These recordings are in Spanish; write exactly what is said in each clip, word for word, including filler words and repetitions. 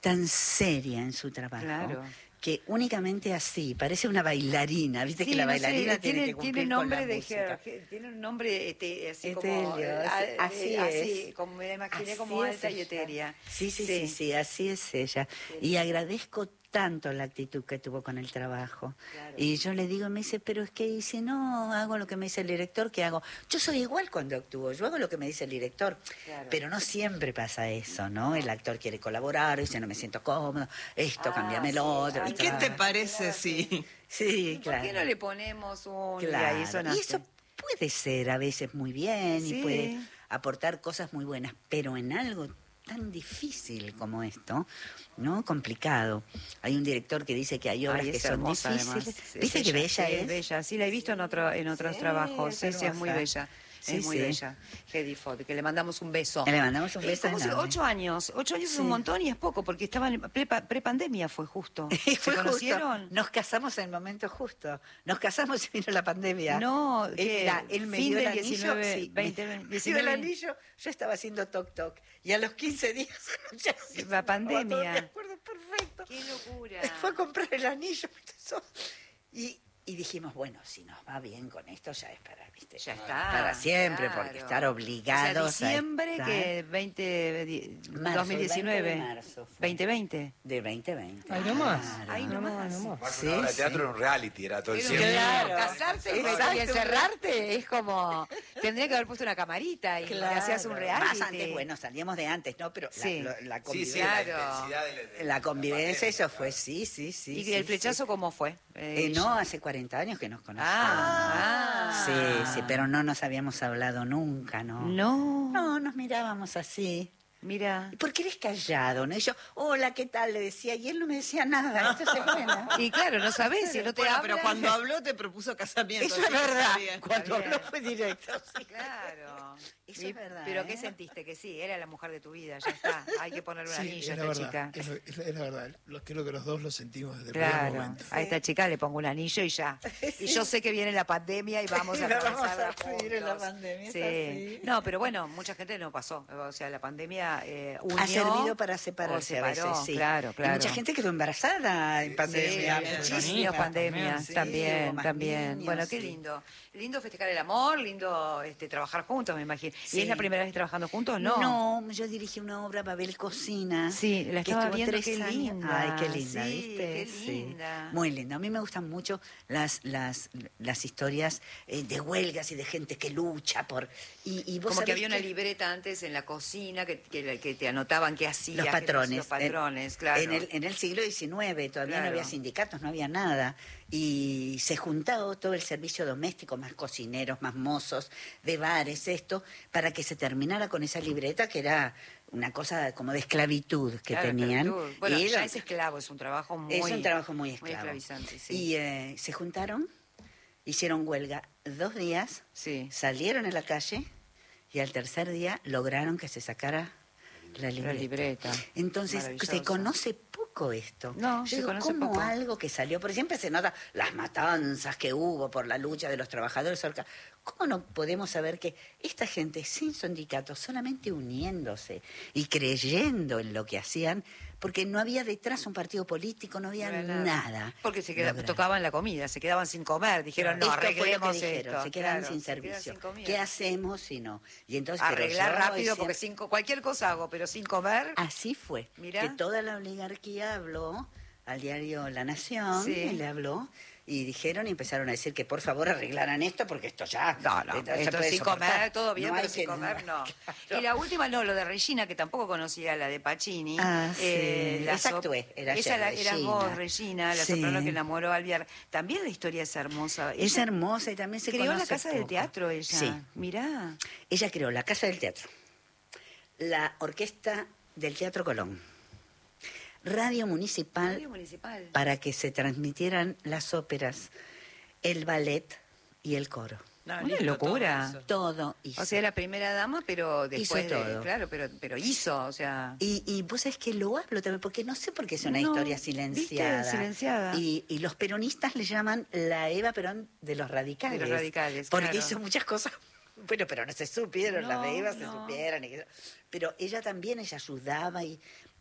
tan seria en su trabajo. Claro. Que únicamente así, parece una bailarina, viste sí, que la no bailarina sé, tiene, tiene que cumplir tiene nombre con la de música. Her, tiene un nombre ete, así Etelio, como así, eh, así así, es. como me la imaginé así como alta y ella. etérea. Sí, sí, sí, sí, sí, así es ella. Y agradezco tanto la actitud que tuvo con el trabajo. Claro. Y yo le digo, me dice, pero es que y si no hago lo que me dice el director, ¿qué hago? Yo soy igual cuando actúo, yo hago lo que me dice el director. Claro. Pero no siempre pasa eso, ¿no? No. El actor quiere colaborar, dice, no me siento cómodo, esto, ah, cámbiame lo otro. ¿Y qué te parece si...? Sí, sí, claro. ¿Por qué no le ponemos un...? Claro. Y, eso y eso puede ser a veces muy bien sí. y puede aportar cosas muy buenas, pero en algo tan difícil como esto, ¿no? Complicado. Hay un director que dice que hay obras Ay, que son difíciles. Además. ¿Viste es que bella, bella sí, es? bella, sí, la he visto en otro en otros sí, trabajos. Sí, es sí, es muy bella. Sí, es muy sí. bella. Hedy Ford, que le mandamos un beso. Le mandamos un beso. Eh, ¿Cómo se, ocho años. Ocho años sí. es un montón y es poco, porque estaban pre-pandemia fue justo. ¿Se fue conocieron? Justo. Nos casamos en el momento justo. Nos casamos y vino la pandemia. No, Era, él me fin dio del el anillo. diecinueve, Sí, veinte, me diecinueve. dio el anillo, yo estaba haciendo toc toc. Y a los quince días ya la pandemia. Me acuerdo perfecto. Qué locura. Fue a comprar el anillo. Y, y dijimos, bueno, si nos va bien con esto, ya es para, ¿viste? Ya está. Para siempre, claro. porque estar obligados. O sea, diciembre a estar... que veinte, marzo, dos mil diecinueve. veinte de marzo veinte veinte. De veinte veinte. Ay, no más. Ay, no más. No más. Sí, una obra de teatro sí. era un reality, era todo el tiempo. Claro. Casarte y encerrarte es como... Tendría que haber puesto una camarita y claro. hacías un reality. Más antes, bueno, salíamos de antes, ¿no? Pero sí. la, la, la convivencia. Sí, sí, claro. la intensidad de, de, la convivencia, eso fue, sí, sí, sí. ¿Y sí, el flechazo sí. cómo fue? Eh, eh, no, hace cuarenta años que nos conocemos. Ah, sí, sí, pero no nos habíamos hablado nunca, ¿no? No. No, nos mirábamos así. Mira. Porque eres callado, ¿no? Y yo, hola, ¿qué tal? Le decía, y él no me decía nada. Entonces, bueno. Y claro, no sabés, si no te bueno, habla. pero cuando habló te propuso casamiento. Eso es verdad. Bien. Cuando habló fue directo. Sí. Claro. Eso y, es verdad. Pero ¿eh? ¿qué sentiste? Que sí, era la mujer de tu vida, ya está. Hay que ponerle un sí, anillo a es esta la chica. Es, es, es la verdad. Lo, creo que los dos lo sentimos desde el claro. primer momento. A esta chica le pongo un anillo y ya. Sí. Y yo sé que viene la pandemia y vamos a atravesarla juntos. En la pandemia, sí. No, pero bueno, mucha gente no pasó. O sea, la pandemia eh, unió, ha servido para separarse separó, a veces, sí. Claro, claro. Y mucha gente quedó embarazada en pandemia. Sí, muchísimas pandemias sí, también, más también. niños, bueno, qué sí. lindo. Lindo festejar el amor, lindo este, trabajar juntos, me imagino. Sí. ¿Y es la primera vez trabajando juntos? No. No, yo dirigí una obra, Babel Cocina. Sí, la estaba viendo, tres qué años. linda. Ay, qué linda, sí, ¿viste? Qué linda. Sí. Muy linda. A mí me gustan mucho las las las historias eh, de huelgas y de gente que lucha por... Y, y vos Como que había que... una libreta antes en la cocina que, que, que te anotaban qué hacías. Los patrones. Los patrones, en, claro. En el, en el siglo diecinueve todavía claro. no había sindicatos, no había nada. Y se juntaba todo el servicio doméstico, más cocineros, más mozos, de bares, esto, para que se terminara con esa libreta que era una cosa como de esclavitud que claro, tenían. Esclavitud. Bueno, y ya era, es esclavo, es un trabajo muy... Es un trabajo muy esclavo. Muy esclavizante, sí. Y eh, se juntaron, hicieron huelga dos días, sí. salieron a la calle y al tercer día lograron que se sacara la libreta. La libreta. Entonces, se conoce poco esto. No, Yo se digo, conoce como poco. algo que salió, porque siempre se nota las matanzas que hubo por la lucha de los trabajadores. ¿Cómo no podemos saber que esta gente sin sindicatos, solamente uniéndose y creyendo en lo que hacían, porque no había detrás un partido político, no había no nada. nada. Porque se queda, tocaban la comida, se quedaban sin comer, dijeron, no, esto arreglemos fue lo que dijeron, esto. se quedan claro, sin se servicio. Quedan sin ¿Qué hacemos si no? Y entonces, arreglar rápido, decía, porque sin, cualquier cosa hago, pero sin comer. Así fue. Mirá. Que toda la oligarquía habló al diario La Nación, sí. y le habló, y dijeron y empezaron a decir que por favor arreglaran esto, porque esto ya... No, no, esto, esto sin soportar. comer, todo bien, no pero sin que, comer, no. Claro. Y la última, no, lo de Regina, que tampoco conocía, la de Pacini. Ah, eh, sí. la Esa so actué, era Esa la, Regina. eras vos, Regina, la sí. soprano que enamoró a Alviar. También la historia es hermosa. Es ella hermosa y también se creó conoce la Casa poco. del Teatro, ella. Sí. Mirá. Ella creó la Casa del Teatro, la Orquesta del Teatro Colón, Radio Municipal, Radio Municipal. para que se transmitieran las óperas, el ballet y el coro. No, una locura. Todo, todo hizo. O sea, la primera dama, pero después hizo de, todo. claro, pero pero hizo, o sea. Y, y vos sabés que lo hablo también, porque no sé por qué es una no, historia silenciada. ¿viste? Silenciada. Y, y los peronistas le llaman la Eva Perón de los radicales. De los radicales, porque claro. hizo muchas cosas. Bueno, pero no se supieron, No, las de Eva no. se supieron. Y, pero ella también, ella ayudaba y...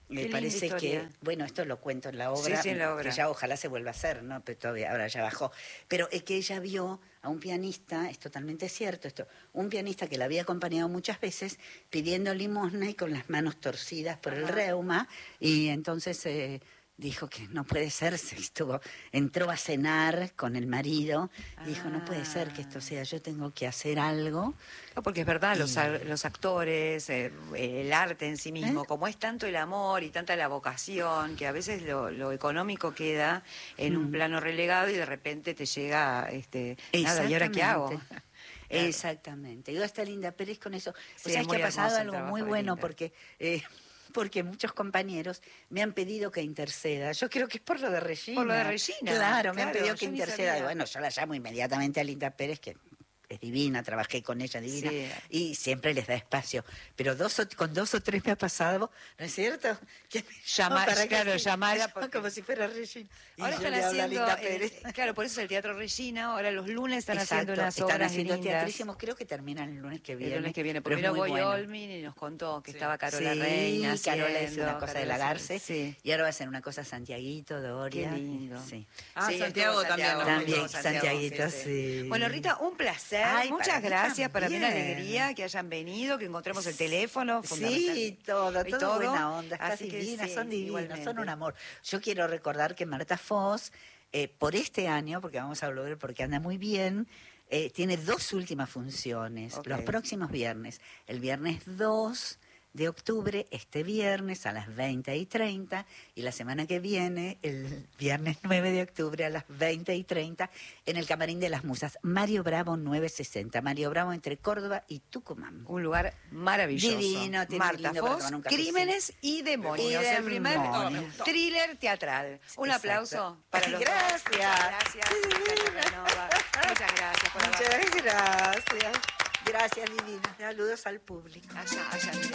Me linda parece historia. que, bueno, esto lo cuento en la obra, Sí, sí, en la obra. que ya ojalá se vuelva a hacer, ¿no? Pero todavía, ahora ya bajó. Pero es que ella vio a un pianista, es totalmente cierto esto, un pianista que la había acompañado muchas veces pidiendo limosna y con las manos torcidas por el reuma, y entonces eh, dijo que no puede ser, se estuvo, entró a cenar con el marido, y dijo, no puede ser que esto sea, yo tengo que hacer algo. No, porque es verdad, los, a- los actores, eh, el arte en sí mismo, ¿Eh? como es tanto el amor y tanta la vocación, que a veces lo, lo económico queda en un Mm. plano relegado y de repente te llega, este, nada, ¿y ahora qué hago? Exactamente. Exactamente. Yo está Linda Pérez con eso. Sí, O sea, es es que muy ha pasado hermoso el algo trabajo muy de bueno Linda. porque eh, porque muchos compañeros me han pedido que interceda. Yo creo que es por lo de Regina. Por lo de Regina, Claro, me han claro, pedido que yo ni interceda. sabía. Y bueno, yo la llamo inmediatamente a Linda Pérez, que es divina, trabajé con ella divina, Sí. y siempre les da espacio. Pero dos o- con dos o tres me ha pasado, ¿no es cierto? Que me Llama- llaman claro, que- llamala me llaman porque- como si fuera Regina. Y Ahora yo están le hablo a haciendo, Linda el- Pérez. claro, por eso es el Teatro Regina, ahora los lunes están Exacto, haciendo unas están obras haciendo lindas. teatrísimos, creo que terminan el lunes que viene. El lunes que viene, pero porque es vino muy Boy bueno. Olmin y nos contó que estaba Carola Sí, Reina Carola hizo haciendo, una cosa de Carola Lagarce, sí. y ahora va a hacer una cosa Santiaguito, Doria. Qué lindo. Sí. Ah, Sí, Santiago estuvo también. Santiago. nos También, contó Santiaguito, sí. Bueno, Rita, un placer. Ay, Muchas para mí gracias. Para mí una también. alegría que hayan venido, que encontremos el teléfono. Sí, todo, y todo, buena onda, estás Así que divina, sí, son divinos, igualmente. son un amor. Yo quiero recordar que Marta Foz, eh, por este año, porque vamos a volver porque anda muy bien, eh, tiene dos últimas funciones, Ok. los próximos viernes. El viernes dos de octubre, este viernes a las veinte y treinta, y la semana que viene, el viernes nueve de octubre a las veinte y treinta, en el Camarín de las Musas, Mario Bravo novecientos sesenta, Mario Bravo entre Córdoba y Tucumán. Un lugar maravilloso. Divino, tiene Marta lindo para Foz, tomar un cafecito. Crímenes y demonios. Y el primer demonios. thriller teatral. Un Exacto. aplauso para los dos. Gracias. Gracias. Rita Terranova. Muchas gracias por haber Muchas gracias. Gracias, divina. Saludos al público. Allá, allá.